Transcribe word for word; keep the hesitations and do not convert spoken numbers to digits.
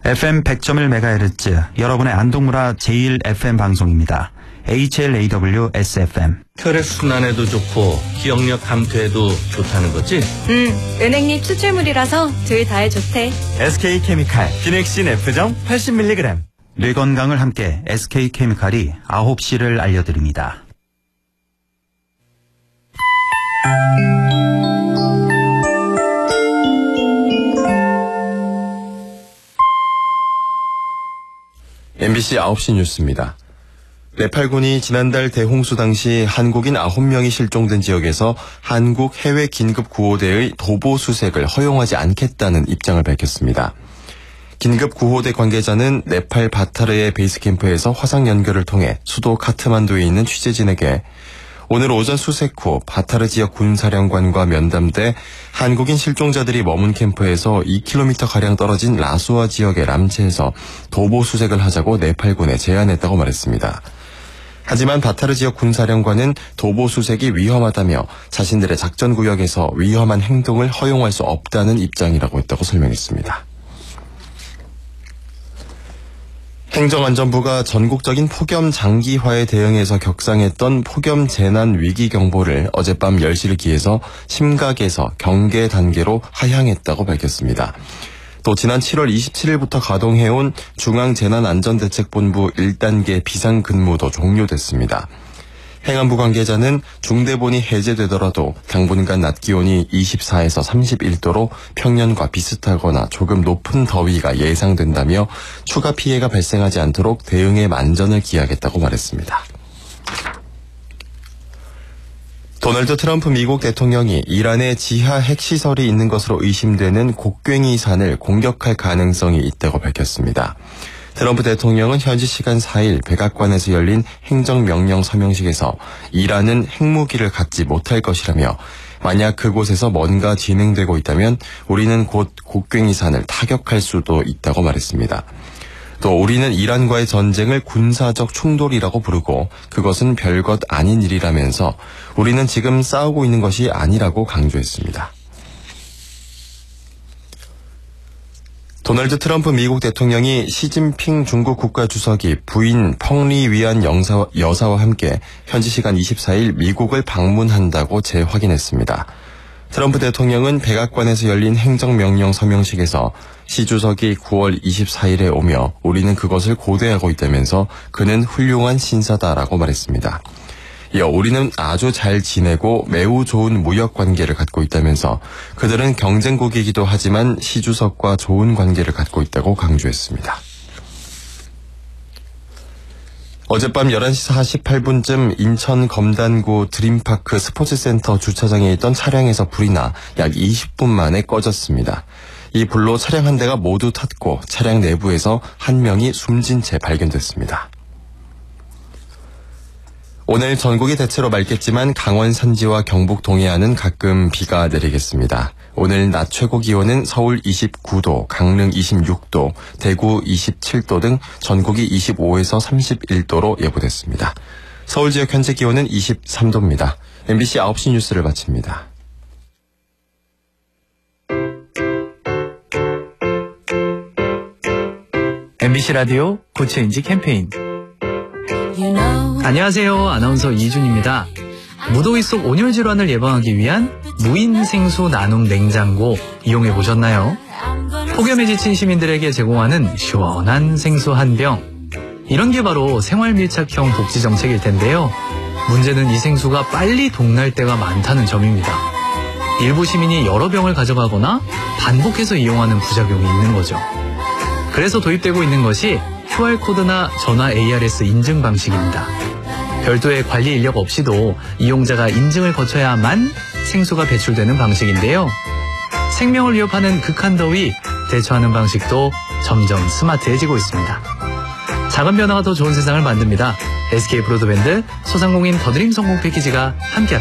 에프엠 백 점 일 메가헤르츠 여러분의 안동문화 제일 에프엠 방송입니다. 에이치엘에이더블유-에스에프엠. 혈액순환에도 좋고 기억력 감퇴에도 좋다는 거지? 응, 은행잎 추출물이라서 둘 다에 좋대. 에스케이케미칼 비넥신 F정 팔십 밀리그램. 뇌 건강을 함께 에스케이케미칼이 아홉 시를 알려드립니다. 엠비씨 아홉 시 뉴스입니다. 네팔군이 지난달 대홍수 당시 한국인 아홉 명이 실종된 지역에서 한국 해외 긴급 구호대의 도보 수색을 허용하지 않겠다는 입장을 밝혔습니다. 긴급 구호대 관계자는 네팔 바타르의 베이스 캠프에서 화상 연결을 통해 수도 카트만두에 있는 취재진에게 오늘 오전 수색 후 바타르 지역 군사령관과 면담돼 한국인 실종자들이 머문 캠프에서 이 킬로미터가량 떨어진 라수아 지역의 람체에서 도보 수색을 하자고 네팔군에 제안했다고 말했습니다. 하지만 바타르 지역 군사령관은 도보 수색이 위험하다며 자신들의 작전구역에서 위험한 행동을 허용할 수 없다는 입장이라고 했다고 설명했습니다. 행정안전부가 전국적인 폭염 장기화에 대응해서 격상했던 폭염 재난 위기 경보를 어젯밤 열 시를 기해서 심각에서 경계 단계로 하향했다고 밝혔습니다. 또 지난 칠월 이십칠일부터 가동해온 중앙재난안전대책본부 일 단계 비상근무도 종료됐습니다. 행안부 관계자는 중대본이 해제되더라도 당분간 낮 기온이 이십사에서 삼십일 도로 평년과 비슷하거나 조금 높은 더위가 예상된다며 추가 피해가 발생하지 않도록 대응에 만전을 기하겠다고 말했습니다. 도널드 트럼프 미국 대통령이 이란에 지하 핵시설이 있는 것으로 의심되는 곡괭이 산을 공격할 가능성이 있다고 밝혔습니다. 트럼프 대통령은 현지 시간 사 일 백악관에서 열린 행정명령 서명식에서 이란은 핵무기를 갖지 못할 것이라며 만약 그곳에서 뭔가 진행되고 있다면 우리는 곧 곡괭이 산을 타격할 수도 있다고 말했습니다. 또 우리는 이란과의 전쟁을 군사적 충돌이라고 부르고 그것은 별것 아닌 일이라면서 우리는 지금 싸우고 있는 것이 아니라고 강조했습니다. 도널드 트럼프 미국 대통령이 시진핑 중국 국가주석이 부인 펑리 위안 영사, 여사와 함께 현지 시간 이십사 일 미국을 방문한다고 재확인했습니다. 트럼프 대통령은 백악관에서 열린 행정명령 서명식에서 시 주석이 구월 이십사일에 오며 우리는 그것을 고대하고 있다면서 그는 훌륭한 신사다라고 말했습니다. 이어 우리는 아주 잘 지내고 매우 좋은 무역 관계를 갖고 있다면서 그들은 경쟁국이기도 하지만 시 주석과 좋은 관계를 갖고 있다고 강조했습니다. 어젯밤 열한 시 사십팔 분쯤 인천 검단구 드림파크 스포츠센터 주차장에 있던 차량에서 불이 나 약 이십 분 만에 꺼졌습니다. 이 불로 차량 한 대가 모두 탔고 차량 내부에서 한 명이 숨진 채 발견됐습니다. 오늘 전국이 대체로 맑겠지만 강원 산지와 경북 동해안은 가끔 비가 내리겠습니다. 오늘 낮 최고 기온은 서울 이십구 도, 강릉 이십육 도, 대구 이십칠 도 등 전국이 이십오에서 삼십일 도로 예보됐습니다. 서울 지역 현재 기온은 이십삼 도입니다. 엠비씨 아홉 시 뉴스를 마칩니다. 엠비씨 라디오 고체인지 캠페인. 안녕하세요. 아나운서 이준입니다. 무더위 속 온열 질환을 예방하기 위한 무인 생수 나눔 냉장고 이용해 보셨나요? 폭염에 지친 시민들에게 제공하는 시원한 생수 한 병. 이런 게 바로 생활 밀착형 복지 정책일 텐데요. 문제는 이 생수가 빨리 동날 때가 많다는 점입니다. 일부 시민이 여러 병을 가져가거나 반복해서 이용하는 부작용이 있는 거죠. 그래서 도입되고 있는 것이 큐알코드나 전화 에이아르에스 인증 방식입니다. 별도의 관리 인력 없이도 이용자가 인증을 거쳐야만 생수가 배출되는 방식인데요. 생명을 위협하는 극한 더위 대처하는 방식도 점점 스마트해지고 있습니다. 작은 변화가 더 좋은 세상을 만듭니다. 에스케이 브로드밴드 소상공인 더드림 성공 패키지가 함께합니다.